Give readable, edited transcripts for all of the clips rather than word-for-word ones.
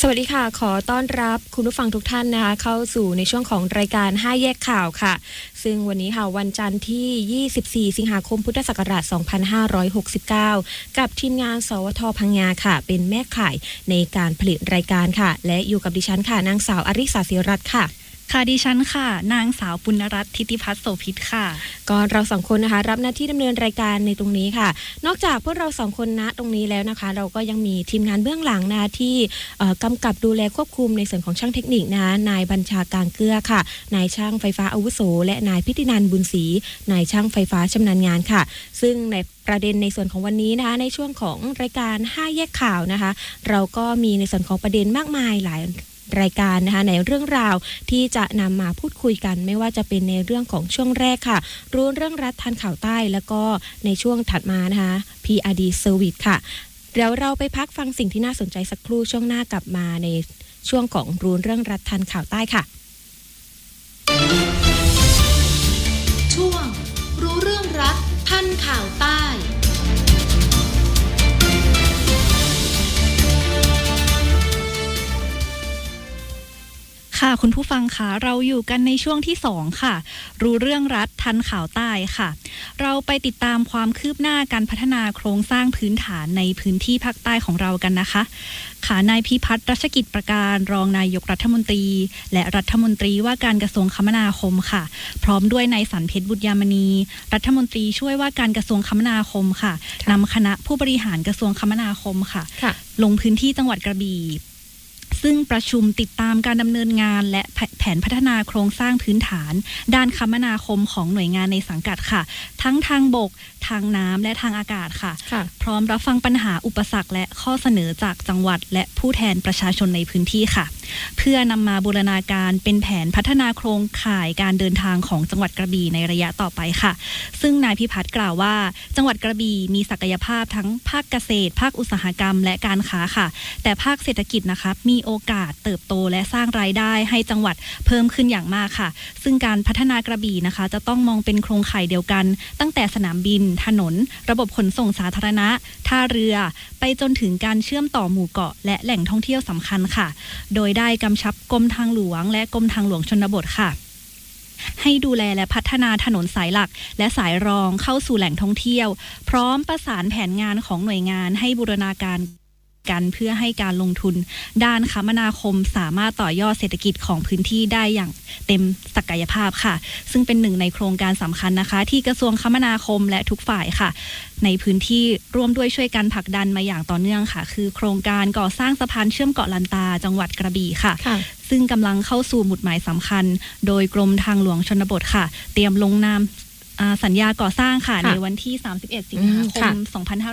สวัสดีค่ะขอต้อนรับคุณผู้ฟังทุกท่านนะคะเข้าสู่ในช่วงของรายการ5แยกข่าวค่ะซึ่งวันนี้ค่ะวันจันทร์ที่24สิงหาคมพุทธศักราช2569กับทีมงานสวทพังงาค่ะเป็นแม่ข่ายในการผลิตรายการค่ะและอยู่กับดิฉันค่ะนางสาวอริสาศิรัตน์ค่ะค่ะดิฉันค่ะนางสาวปุณณรัตน์ทิติพัฒน์โสภิตค่ะก็เราสองคนนะคะรับหน้าที่ดำเนินรายการในตรงนี้ค่ะนอกจากพวกเราสองคนณตรงนี้แล้วนะคะเราก็ยังมีทีมงานเบื้องหลังนะคะที่กำกับดูแลควบคุมในส่วนของช่างเทคนิคนะคะนายบัญชาการเกลือค่ะนายช่างไฟฟ้าอาวุโสและนายพิตินันท์บุญศรีนายช่างไฟฟ้าชำนาญงานค่ะซึ่งในประเด็นในส่วนของวันนี้นะคะในช่วงของรายการ5แยกข่าวนะคะเราก็มีในส่วนของประเด็นมากมายหลายรายการนะคะในเรื่องราวที่จะนำมาพูดคุยกันไม่ว่าจะเป็นในเรื่องของช่วงแรกค่ะรู้เรื่องรัฐทันข่าวใต้แล้วก็ในช่วงถัดมานะคะ PRD Service ค่ะเดี๋ยวเราไปพักฟังสิ่งที่น่าสนใจสักครู่ช่วงหน้ากลับมาในช่วงของรู้เรื่องรัฐทันข่าวใต้ค่ะช่วงรู้เรื่องรัฐทันข่าวใต้ค่ะคุณผู้ฟังคะเราอยู่กันในช่วงที่2ค่ะรู้เรื่องรัฐทันข่าวใต้ค่ะเราไปติดตามความคืบหน้าการพัฒนาโครงสร้างพื้นฐานในพื้นที่ภาคใต้ของเรากันนะคะค่ะนายพิพัฒน์รัชกิจประการรองนายกรัฐมนตรีและรัฐมนตรีว่าการกระทรวงคมนาคมค่ะพร้อมด้วยนายสันเพชรบุตรยามณีรัฐมนตรีช่วยว่าการกระทรวงคมนาคมค่ะนำคณะผู้บริหารกระทรวงคมนาคมค่ะลงพื้นที่จังหวัดกระบี่ซึ่งประชุมติดตามการดำเนินงานและแผนพัฒนาโครงสร้างพื้นฐานด้านคมนาคมของหน่วยงานในสังกัดค่ะทั้งทางบกทางน้ำและทางอากาศค่ะพร้อมรับฟังปัญหาอุปสรรคและข้อเสนอจากจังหวัดและผู้แทนประชาชนในพื้นที่ค่ะเพื่อนำมาบูรณาการเป็นแผนพัฒนาโครงข่ายการเดินทางของจังหวัดกระบี่ในระยะต่อไปค่ะซึ่งนายพิพัฒน์กล่าวว่าจังหวัดกระบี่มีศักยภาพทั้งภาคเกษตรภาคอุตสาหกรรมและการค้าค่ะแต่ภาคเศรษฐกิจนะคะมีโอกาสเติบโตและสร้างรายได้ให้จังหวัดเพิ่มขึ้นอย่างมากค่ะซึ่งการพัฒนากระบี่นะคะจะต้องมองเป็นโครงข่ายเดียวกันตั้งแต่สนามบินถนนระบบขนส่งสาธารณะท่าเรือไปจนถึงการเชื่อมต่อหมู่เกาะและแหล่งท่องเที่ยวสำคัญค่ะโดยได้กำชับกรมทางหลวงและกรมทางหลวงชนบทค่ะให้ดูแลและพัฒนาถนนสายหลักและสายรองเข้าสู่แหล่งท่องเที่ยวพร้อมประสานแผนงานของหน่วยงานให้บูรณาการกันเพื่อให้การลงทุนด้านคมนาคมสามารถต่อยอดเศรษฐกิจของพื้นที่ได้อย่างเต็มศักยภาพค่ะซึ่งเป็นหนึ่งในโครงการสำคัญนะคะที่กระทรวงคมนาคมและทุกฝ่ายค่ะในพื้นที่ร่วมด้วยช่วยกันผลักดันมาอย่างต่อเนื่องค่ะคือโครงการก่อสร้างสะพานเชื่อมเกาะลันตาจังหวัดกระบี่ค่ะซึ่งกำลังเข้าสู่หมุดหมายสำคัญโดยกรมทางหลวงชนบทค่ะเตรียมลงนามสัญญาก่อสร้างค่ะในวันที่31สิงหาคม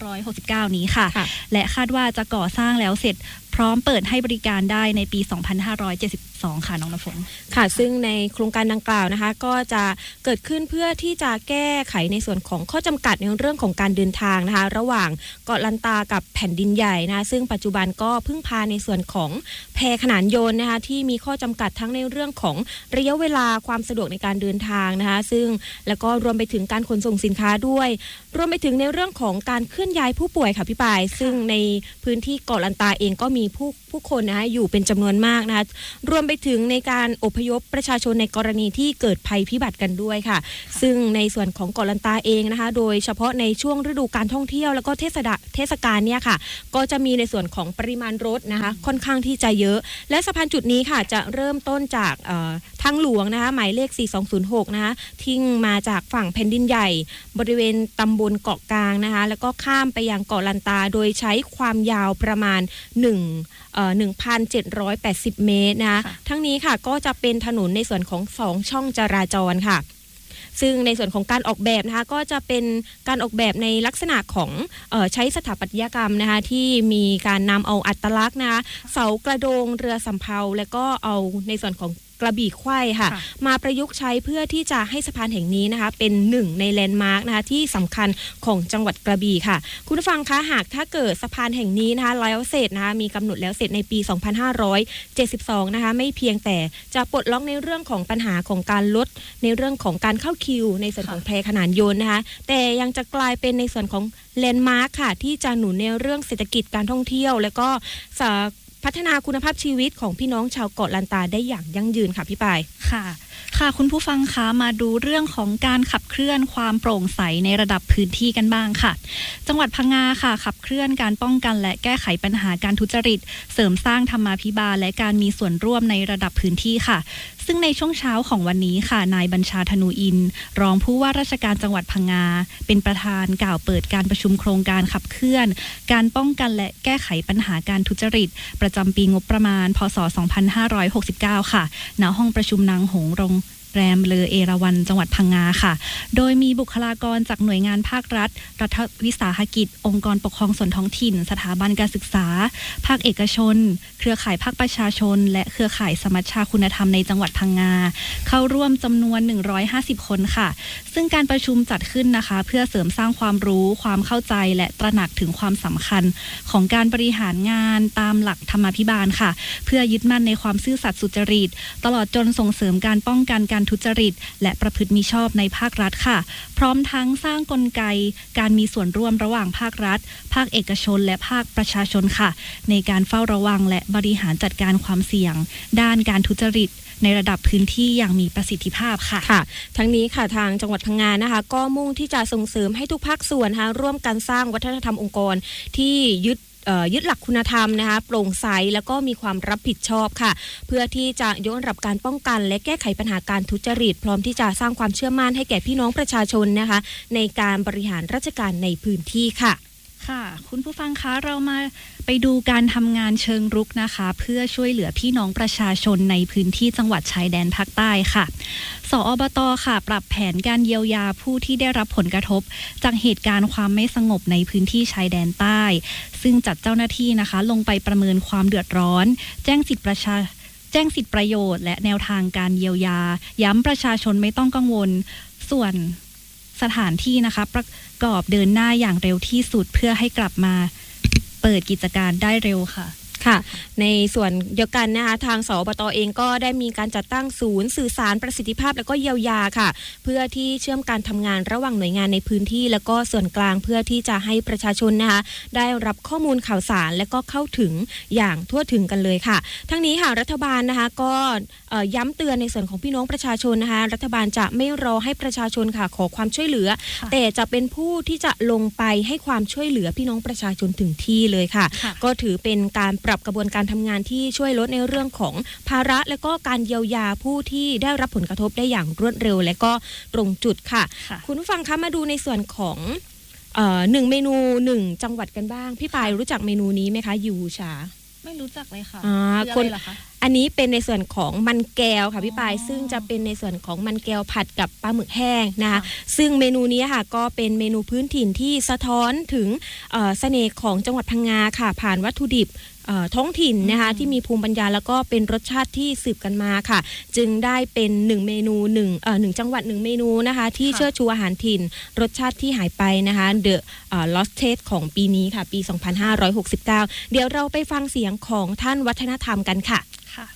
2569นี้ค่ะและคาดว่าจะก่อสร้างแล้วเสร็จพร้อมเปิดให้บริการได้ในปี2572ค่ะน้องน้ำฝนค่ะซึ่งในโครงการดังกล่าวนะคะก็จะเกิดขึ้นเพื่อที่จะแก้ไขในส่วนของข้อจำกัดในเรื่องของการเดินทางนะคะระหว่างเกาะลันตากับแผ่นดินใหญ่นะคะซึ่งปัจจุบันก็พึ่งพาในส่วนของแพขนานยนต์นะคะที่มีข้อจำกัดทั้งในเรื่องของระยะเวลาความสะดวกในการเดินทางนะคะซึ่งแล้วก็รวมไปถึงการขนส่งสินค้าด้วยรวมไปถึงในเรื่องของการเคลื่อนย้ายผู้ป่วยค่ะพี่ปายซึ่งในพื้นที่เกาะลันตาเองก็มีผู้คนนะคะอยู่เป็นจำนวนมากนะคะรวมไปถึงในการอพยพประชาชนในกรณีที่เกิดภัยพิบัติกันด้วยค่ะซึ่งในส่วนของเกาะลันตาเองนะคะโดยเฉพาะในช่วงฤดูการท่องเที่ยวแล้วก็เทศกาลเนี่ยค่ะก็จะมีในส่วนของปริมาณรถนะคะค่อนข้างที่จะเยอะและสะพานจุดนี้ค่ะจะเริ่มต้นจากทางหลวงนะคะหมายเลข4206นะคะทิ้งมาจากฝั่งแผ่นดินใหญ่บริเวณตำบลเกาะกลางนะคะแล้วก็ข้ามไปยังเกาะลันตาโดยใช้ความยาวประมาณ1,780 เมตรนะทั้งนี้ค่ะก็จะเป็นถนนในส่วนของ2ช่องจราจรค่ะซึ่งในส่วนของการออกแบบนะคะก็จะเป็นการออกแบบในลักษณะของใช้สถาปัตยกรรมนะคะที่มีการนำเอาอัตลักษณ์นะคะเสากระโดงเรือสำเภาและก็เอาในส่วนของกระบี่ไขว้ค่ะมาประยุกต์ใช้เพื่อที่จะให้สะพานแห่งนี้นะคะเป็นหนึ่งในแลนด์มาร์คนะคะที่สำคัญของจังหวัดกระบี่ค่ะคุณผู้ฟังคะหากถ้าเกิดสะพานแห่งนี้นะคะแล้วเสร็จนะคะมีกำหนดแล้วเสร็จในปี2572นะคะไม่เพียงแต่จะปลดล็อกในเรื่องของปัญหาของการลดในเรื่องของการเข้าคิวในส่วนของแพขนานยนต์นะคะแต่ยังจะกลายเป็นในส่วนของแลนด์มาร์คค่ะที่จะหนุนในเรื่องเศรษฐกิจการท่องเที่ยวและก็พัฒนาคุณภาพชีวิตของพี่น้องชาวเกาะลันตาได้อย่างยั่งยืนค่ะพี่ปายค่ะคุณผู้ฟังคะมาดูเรื่องของการขับเคลื่อนความโปร่งใสในระดับพื้นที่กันบ้างค่ะจังหวัดพังงาค่ะขับเคลื่อนการป้องกันและแก้ไขปัญหาการทุจริตเสริมสร้างธรรมาภิบาลและการมีส่วนร่วมในระดับพื้นที่ค่ะซึ่งในช่วงเช้าของวันนี้ค่ะนายบัญชาธนูอินรองผู้ว่าราชการจังหวัดพังงาเป็นประธานกล่าวเปิดการประชุมโครงการขับเคลื่อนการป้องกันและแก้ไขปัญหาการทุจริตประจำปีงบประมาณพศ2569ค่ะณห้องประชุมนางหงส์โรงแรมเลอเอราวัณจังหวัดพังงาค่ะโดยมีบุคลากรจากหน่วยงานภาครัฐรัฐวิสาหกิจองค์กรปกครองส่วนท้องถิ่นสถาบันการศึกษาภาคเอกชนเครือข่ายภาคประชาชนและเครือข่ายสมัชชาคุณธรรมในจังหวัดพังงาเข้าร่วมจำนวน150คนค่ะซึ่งการประชุมจัดขึ้นนะคะเพื่อเสริมสร้างความรู้ความเข้าใจและตระหนักถึงความสำคัญของการบริหารงานตามหลักธรรมาภิบาลค่ะเพื่อยึดมั่นในความซื่อสัตย์สุจริตตลอดจนส่งเสริมการป้องกันการทุจริตและประพฤติมิชอบในภาครัฐค่ะพร้อมทั้งสร้างกลไกการมีส่วนร่วมระหว่างภาครัฐภาคเอกชนและภาคประชาชนค่ะในการเฝ้าระวังและบริหารจัดการความเสี่ยงด้านการทุจริตในระดับพื้นที่อย่างมีประสิทธิภาพค่ะทั้งนี้ค่ะทางจังหวัดพังงานะคะก็มุ่งที่จะส่งเสริมให้ทุกภาคส่วนนะคะร่วมกันสร้างวัฒนธรรมองค์กรที่ยึดหลักคุณธรรมนะคะโปร่งใสแล้วก็มีความรับผิดชอบค่ะเพื่อที่จะยกระดับการป้องกันและแก้ไขปัญหาการทุจริตพร้อมที่จะสร้างความเชื่อมั่นให้แก่พี่น้องประชาชนนะคะในการบริหารราชการในพื้นที่ค่ะคุณผู้ฟังคะเรามาไปดูการทำงานเชิงรุกนะคะเพื่อช่วยเหลือพี่น้องประชาชนในพื้นที่จังหวัดชายแดนภาคใต้ค่ะสอบต.ค่ะปรับแผนการเยียวยาผู้ที่ได้รับผลกระทบจากเหตุการณ์ความไม่สงบในพื้นที่ชายแดนใต้ซึ่งจัดเจ้าหน้าที่นะคะลงไปประเมินความเดือดร้อนแจ้งสิทธิประโยชน์และแนวทางการเยียวยาย้ำประชาชนไม่ต้องกังวลส่วนสถานที่นะคะประกอบเดินหน้าอย่างเร็วที่สุดเพื่อให้กลับมาเปิดกิจการได้เร็วค่ะในส่วนเดียวกันนะคะทางสอบต.เองก็ได้มีการจัดตั้งศูนย์สื่อสารประสิทธิภาพและก็เยียวยาค่ะเพื่อที่เชื่อมการทำงานระหว่างหน่วยงานในพื้นที่และก็ส่วนกลางเพื่อที่จะให้ประชาชนนะคะได้รับข้อมูลข่าวสารและก็เข้าถึงอย่างทั่วถึงกันเลยค่ะทั้งนี้ค่ะรัฐบาลนะคะก็ย้ำเตือนในส่วนของพี่น้องประชาชนนะคะรัฐบาลจะไม่รอให้ประชาชนค่ะขอความช่วยเหลือแต่จะเป็นผู้ที่จะลงไปให้ความช่วยเหลือพี่น้องประชาชนถึงที่เลยค่ะก็ถือเป็นการปรับกระบวนการทำงานที่ช่วยลดในเรื่องของภาระและก็การเยียวยาผู้ที่ได้รับผลกระทบได้อย่างรวดเร็วและก็ตรงจุดค่ะคุณผู้ฟังคะมาดูในส่วนของ1เมนู1จังหวัดกันบ้างพี่ปายรู้จักเมนูนี้ไหมคะยูชาไม่รู้จักเลยค่ะคนอันนี้เป็นในส่วนของมันแก้วค่ะพี่ปายซึ่งจะเป็นในส่วนของมันแก้วผัดกับปลาหมึกแห้งนะคะซึ่งเมนูนี้ค่ะก็เป็นเมนูพื้นถิ่นที่สะท้อนถึงเสน่ห์ของจังหวัดพังงาค่ะผ่านวัตถุดิบท้องถิ่นนะคะที่มีภูมิปัญญาแล้วก็เป็นรสชาติที่สืบกันมาค่ะจึงได้เป็น1เมนู1จังหวัด1เมนูนะคะที่เชิดชูอาหารถิ่นรสชาติที่หายไปนะคะ The Lost Taste ของปีนี้ค่ะปี2569เดี๋ยวเราไปฟังเสียงของท่านวัฒนธรรมกันค่ะ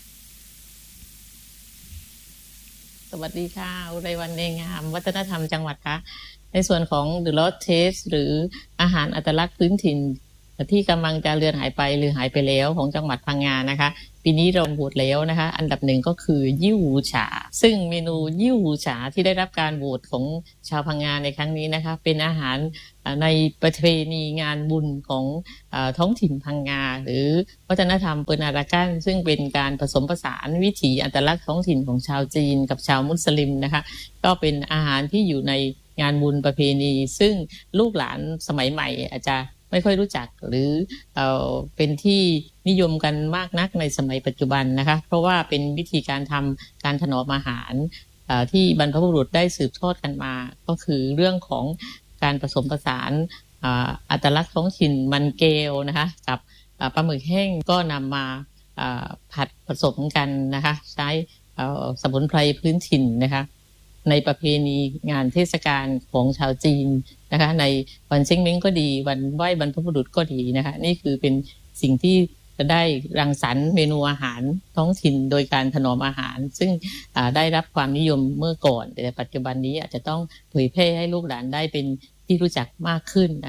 สวัสดีค่ะอุไรวรรณเนงามวัฒนธรรมจังหวัดค่ะในส่วนของ The Lost Taste หรืออาหารอัตลักษณ์พื้นถิ่นที่กำลังจะเลือนหายไปหรือหายไปแล้วของจังหวัดพังงานะคะปีนี้เราโหวตแล้วนะคะอันดับ1ก็คือยิ่วหูฉาซึ่งเมนูยิ่วหูฉาที่ได้รับการโหวตของชาวพังงาในครั้งนี้นะคะเป็นอาหารในประเพณีงานบุญของท้องถิ่นพังงาหรือวัฒนธรรมเปนารากันซึ่งเป็นการผสมผสานวิถีอัตลักษณ์ท้องถิ่นของชาวจีนกับชาวมุสลิมนะคะก็เป็นอาหารที่อยู่ในงานบุญประเพณีซึ่งลูกหลานสมัยใหม่อาจจะไม่ค่อยรู้จักหรือเป็นที่นิยมกันมากนักในสมัยปัจจุบันนะคะเพราะว่าเป็นวิธีการทำการถนอมอาหารที่บรรพบุรุษได้สืบทอดกันมาก็คือเรื่องของการผสมผสานอัตลักษณ์ท้องถิ่นมันเกลนะคะกับปลาหมึกแห้งก็นำมาผัดผสมกันนะคะใช้สมุนไพรพื้นถิ่นนะคะในประเพณีงานเทศกาลของชาวจีนนะคะในวันเช้งเม้งก็ดีวันไหว้บรรพบุรุษก็ดีนะคะนี่คือเป็นสิ่งที่จะได้รังสรรค์เมนูอาหารท้องถิ่นโดยการถนอมอาหารซึ่งได้รับความนิยมเมื่อก่อนแต่ปัจจุบันนี้อาจจะต้องเผยแพร่ให้ลูกหลานได้เป็นที่รู้จักมากขึ้นนะคะ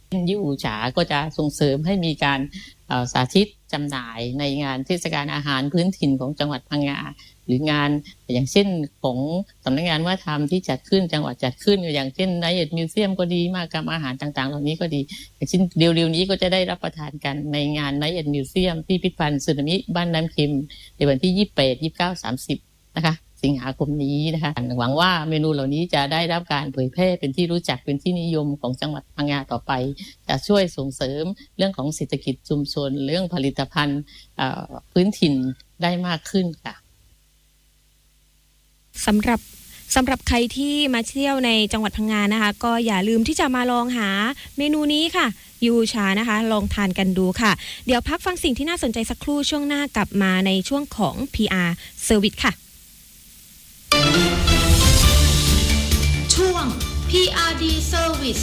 ยี่อู่ฉาก็จะส่งเสริมให้มีการสาธิตจำหน่ายในงานเทศกาลอาหารพื้นถิ่นของจังหวัดพังงาหรืองานอย่างเช่นของสำนักงานวัฒนธรรมที่จัดขึ้นจังหวัดจัดขึ้นอย่างเช่นไนท์มิวเซียมก็ดีมากกรรมอาหารต่างๆเหล่านี้ก็ดีอย่างเช่นเร็วๆนี้ก็จะได้รับประทานกันในงานไนท์มิวเซียมที่พิพิธภัณฑ์สึนามิบ้านน้ำเค็มในวันที่28 29 30นะคะสิงหาคมนี้นะคะหวังว่าเมนูเหล่านี้จะได้รับการเผยแพร่เป็นที่รู้จักเป็นที่นิยมของจังหวัดพังงาต่อไปจะช่วยส่งเสริมเรื่องของเศรษฐกิจชุมชนเรื่องผลิตภัณฑ์พื้นถิ่นได้มากขึ้นค่ะสำหรับใครที่มาเที่ยวในจังหวัดพังงานะคะก็อย่าลืมที่จะมาลองหาเมนูนี้ค่ะยูชานะคะลองทานกันดูค่ะเดี๋ยวพักฟังสิ่งที่น่าสนใจสักครู่ช่วงหน้ากลับมาในช่วงของ PR Service ค่ะช่วง PRD Service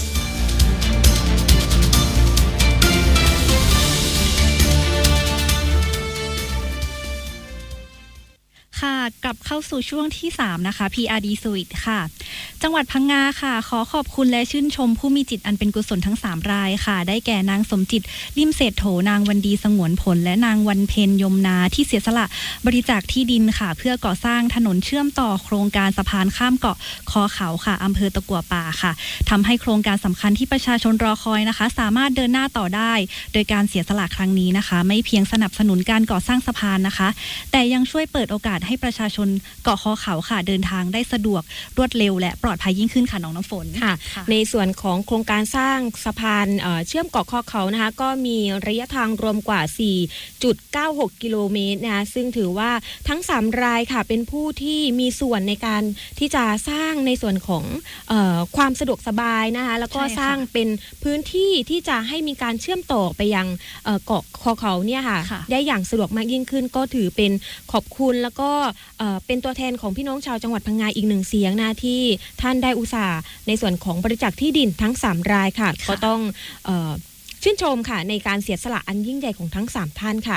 ค่ะกลับเข้าสู่ช่วงที่3นะคะ PRD Suite ค่ะจังหวัดพังงาค่ะขอขอบคุณและชื่นชมผู้มีจิตอันเป็นกุศลทั้ง3รายค่ะได้แก่นางสมจิตลิมเศรษโถนางวันดีสงวนผลและนางวันเพ็ญยมนาที่เสียสละบริจาคที่ดินค่ะเพื่อก่อสร้างถนนเชื่อมต่อโครงการสะพานข้ามเกาะคอเขาค่ะอำเภอตะกั่วป่าค่ะทำให้โครงการสำคัญที่ประชาชนรอคอยนะคะสามารถเดินหน้าต่อได้โดยการเสียสละครั้งนี้นะคะไม่เพียงสนับสนุนการก่อสร้างสะพานนะคะแต่ยังช่วยเปิดโอกาสให้ประชาชนเกาะคอเขาค่ะเดินทางได้สะดวกรวดเร็วและปลอดภัยยิ่งขึ้นค่ะน้องน้ำฝนค่ะในส่วนของโครงการสร้างสะพานเชื่อมเกาะคอเขานะคะก็มีระยะทางรวมกว่า 4.96 กิโลเมตรนะคะซึ่งถือว่าทั้ง3รายค่ะเป็นผู้ที่มีส่วนในการที่จะสร้างในส่วนของความสะดวกสบายนะคะแล้วก็สร้างเป็นพื้นที่ที่จะให้มีการเชื่อมต่อไปยังเกาะคอเขาเนี่ยค่ะได้อย่างสะดวกมากยิ่งขึ้นก็ถือเป็นขอบคุณแล้วก็เป็นตัวแทนของพี่น้องชาวจังหวัดพังงาอีก1เสียงนะที่ท่านได้อุตส่าห์ในส่วนของบริจาคที่ดินทั้ง3รายค่ะก็ต้องชื่นชมค่ะในการเสียสละอันยิ่งใหญ่ของทั้ง3ท่านค่ะ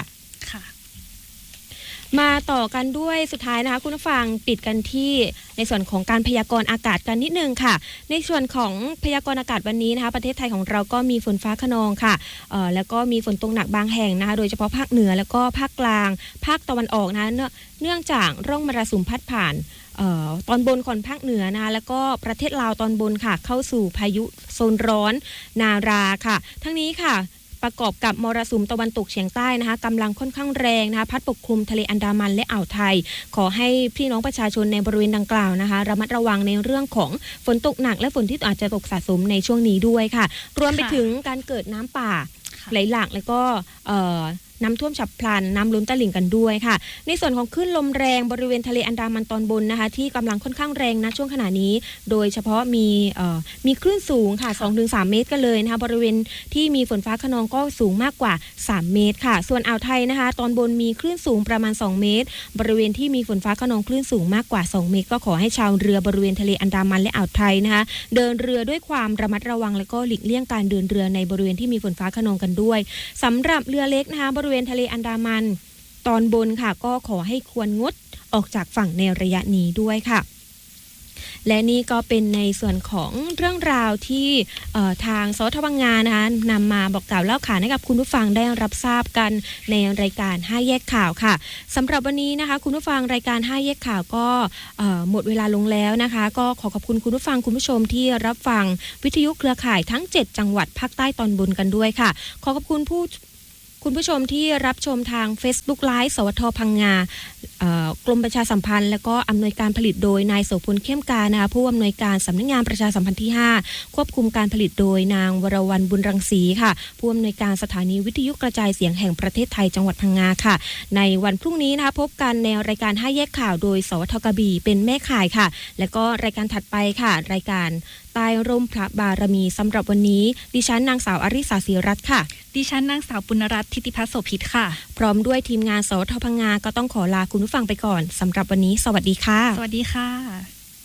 มาต่อกันด้วยสุดท้ายนะคะคุณผู้ฟังปิดกันที่ในส่วนของการพยากรณ์อากาศกันนิดนึงค่ะในส่วนของพยากรณ์อากาศวันนี้นะคะประเทศไทยของเราก็มีฝนฟ้าคะนองค่ะแล้วก็มีฝนตกหนักบางแห่งนะคะโดยเฉพาะภาคเหนือแล้วก็ภาคกลางภาคตะวันออกนะเนื่องจากร่องมรสุมพัดผ่านตอนบนของภาคเหนือนะคะแล้วก็ประเทศลาวตอนบนค่ะเข้าสู่พายุโซนร้อนนาราค่ะทั้งนี้ค่ะประกอบกับมรสุมตะวันตกเฉียงใต้นะคะกำลังค่อนข้างแรงนะคะพัดปกคลุมทะเลอันดามันและอ่าวไทยขอให้พี่น้องประชาชนในบริเวณดังกล่าวนะคะระมัดระวังในเรื่องของฝนตกหนักและฝนที่อาจจะตกสะสมในช่วงนี้ด้วยค่ะรวมไปถึงการเกิดน้ำป่าไหลหลากแล้วก็น้ำท่วมฉับพลันน้ำล้นตลิ่งกันด้วยค่ะในส่วนของคลื่นลมแรงบริเวณทะเลอันดามันตอนบนนะคะที่กำลังค่อนข้างแรงนะช่วงขณะนี้โดยเฉพาะมีคลื่นสูงค่ะ 2-3 เมตรกันเลยนะคะบริเวณที่มีฝนฟ้าคะนองก็สูงมากกว่า3เมตรค่ะส่วนอ่าวไทยนะคะตอนบนมีคลื่นสูงประมาณ2เมตรบริเวณที่มีฝนฟ้าคะนองคลื่นสูงมากกว่า2เมตรก็ขอให้ชาวเรือบริเวณทะเลอันดามันและอ่าวไทยนะคะเดินเรือด้วยความระมัดระวังและก็หลีกเลี่ยงการเดินเรือในบริเวณที่มีฝนฟ้าคะนองกันด้วยสำหรับเรือเล็กนะคะบริเวณทะเลอันดามันตอนบนค่ะก็ขอให้ควรงดออกจากฝั่งในระยะนี้ด้วยค่ะและนี่ก็เป็นในส่วนของเรื่องราวที่ทางสทพังงานะคะนำมาบอกกล่าวเล่าขานให้กับคุณผู้ฟังได้รับทราบกันในรายการ5แยกข่าวค่ะสำหรับวันนี้นะคะคุณผู้ฟังรายการ5แยกข่าวก็หมดเวลาลงแล้วนะคะก็ขอขอบคุณคุณผู้ฟังคุณผู้ชมที่รับฟังวิทยุเครือข่ายทั้ง7จังหวัดภาคใต้ตอนบนกันด้วยค่ะขอขอบคุณคุณผู้ชมที่รับชมทาง Facebook Live สวทพังงากรมประชาสัมพันธ์และก็อำนวยการผลิตโดยนายโสพลเข้มกานะคะผู้อำนวยการสำนักงานประชาสัมพันธ์ที่5ควบคุมการผลิตโดยนางวรวรรณบุญรังสีค่ะผู้อำนวยการสถานีวิทยุกระจายเสียงแห่งประเทศไทยจังหวัดพังงาค่ะในวันพรุ่งนี้นะคะพบกันในรายการ5แยกข่าวโดยสวทกระบี่เป็นแม่ข่ายค่ะและก็รายการถัดไปค่ะรายการใต้ร่มพระบารมีสำหรับวันนี้ดิฉันนางสาวอริสาศิรัตน์ค่ะดิฉันนางสาวปุณรัตน์ทิติพัฒน์โสภิตค่ะพร้อมด้วยทีมงานสวทพังงาก็ต้องขอลาคุณผู้ฟังไปก่อนสำหรับวันนี้สวัสดีค่ะสวัสดีค่ะ